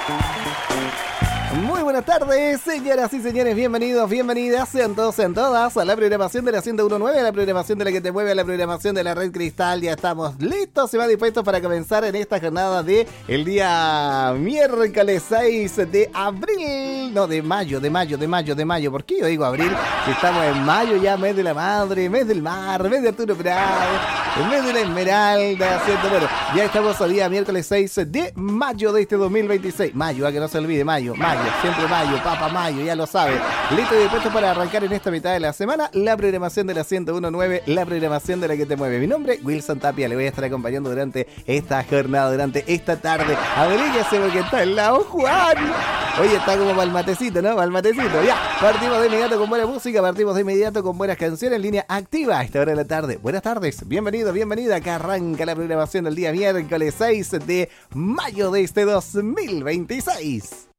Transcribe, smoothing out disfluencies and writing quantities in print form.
Muy buenas tardes, señoras y señores, bienvenidos, bienvenidas, sean todos, sean todas a la programación de la 101.9, a la programación de la que te mueve, a la programación de la Red Cristal. Ya estamos listos y más dispuestos para comenzar en esta jornada de el día miércoles 6 de abril, no, de mayo, ¿por qué yo digo abril? Si estamos en mayo ya, mes de la madre, mes del mar, mes de Arturo Prat, mes de la Esmeralda, ¿cierto? Bueno, ya estamos al día miércoles 6 de mayo de este 2026, mayo, a que no se olvide, mayo, siempre mayo, papa mayo, ya lo sabe. Listo y dispuesto para arrancar en esta mitad de la semana la programación de la 101.9, la programación de la que te mueve. Mi nombre es Wilson Tapia, le voy a estar acompañando durante esta jornada, durante esta tarde. Abríguese porque está al lado Juan. Oye, está como para el matecito, ¿no? Para el matecito, ya. Partimos de inmediato con buena música, partimos de inmediato con buenas canciones en línea activa a esta hora de la tarde. Buenas tardes, bienvenido, bienvenida, que arranca la programación del día miércoles 6 de mayo de este 2026.